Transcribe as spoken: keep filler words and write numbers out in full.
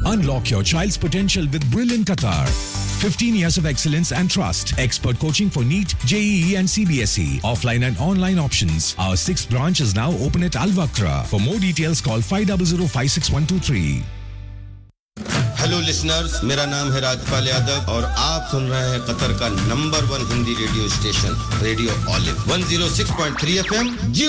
Unlock your child's potential with Brilliant Qatar. fifteen years of excellence and trust. Expert coaching for NEET, J E E and C B S E. Offline and online options. Our sixth branch is now open at Al Wakra. For more details, call five zero zero five six one two three. Hello listeners, मेरा नाम है राजपाल यादव और आप सुन रहे हैं Qatar का number one Hindi radio station radio olive one oh six point three FM.